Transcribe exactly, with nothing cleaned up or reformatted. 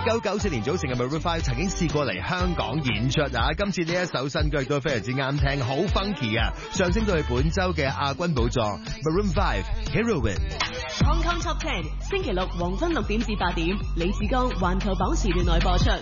九九四年組成嘅 Maroon Five 曾經試過嚟香港演出啊！今次呢一首新歌亦都非常之啱聽，好 funky 啊！上升到去本周嘅亞軍寶座 ，Maroon Five Heroine。Hong Kong Top Ten 星期六黃昏六點至八點，李志剛環球榜時段內播出。